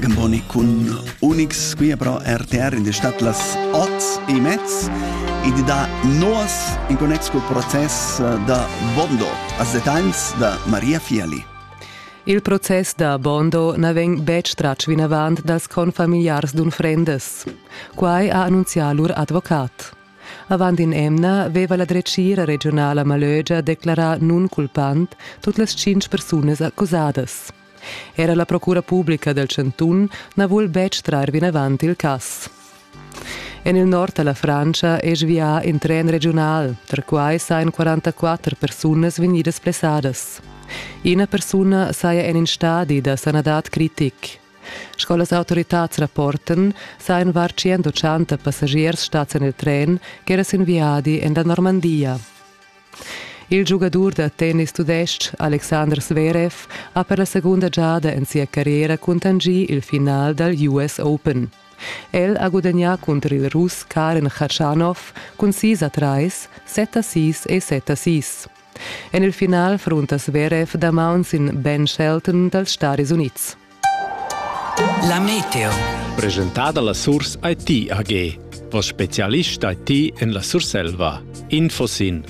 Gamboni con Unix qui però RTR in stat las 8:30 e di da nos in connex col process da Bondo. As detalls da Maria Fiali. Il process da Bondo na veng bec strach vin avant das confamiliars d'un frendes. Quai ha annunziat lur advocat. Avant in Emna veva la drecira regionala Malögia declara non culpant tut las 5 persunas accusadas. Era la procura pubblica del Cantun na vuol bec trar vin avant il cas. En il nord alla Francia è svia in tren regional, tra quai sain 44 persunas venidas plesadas. Una persona saia in stadi da sanadat critic. Scolas autoritats rapporten sain var 180 passagiers stats nel tren che era inviadi in la Normandia. Il giocatore da tennis tudesc Alexander Zverev ha per la seconda giada in sia carriera contangì il final del US Open. El ha guadagnato contro il rus Karen Khachanov con 6-3, 7-6 e 7-6. En il final fronta Zverev da Mouns in Ben Shelton dal Stati Uniti. La meteo. Presentata la Source IT AG, was Spezialist IT in la Surselva. Infos in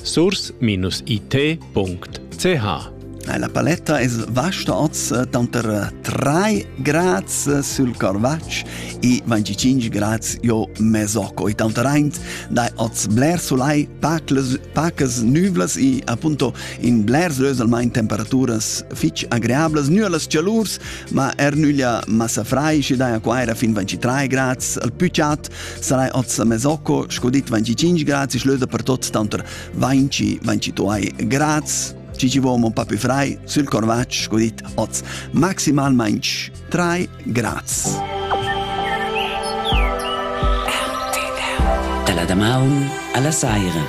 source-it.ch. La paletta è vasta oggi tanto 3 gradi sul Corvac e 25 gradi io mesocco. E tanto reint dai oggi bler sulai pacas nuvlas e appunto in bler slöselmain temperaturas fitch agreables, nulas calurs, ma nulla massa fraici dai acquaira fin 23 gradi. Al pucciat sarai oggi mesocco scodit 25 gradi, slösa per tot tanto 20-22 gradi. Ci vuole un po' più frei sul Corvac, scudit oz maximal manch 3 gradi. Dalla Damaun alla Saira.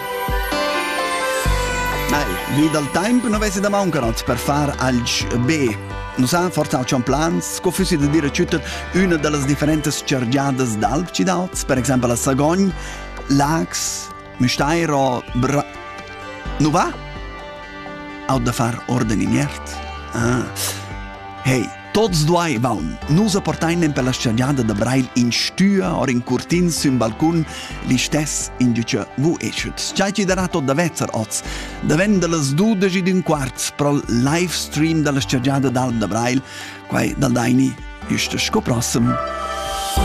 Wie dal tempo non avessi da mancarot per far alg B. Non sa, forse c'è un plan, scofussi da dire ciutter una delle differenti cergiadas d'alp ci da oz, per esempio la Sagogne, Lax, Mustairo, non va? Auch da far ordini niert. Hey, tots due vaun. Nusa portainen per la scagliada da brail in stua o in curtin sul balcon li stess in dice vu eschut. Ci darà tot da vezzer oz. Da vende las 12:15 pro live stream della scagliada d'alb da brail, quai dal daini ist scoprossem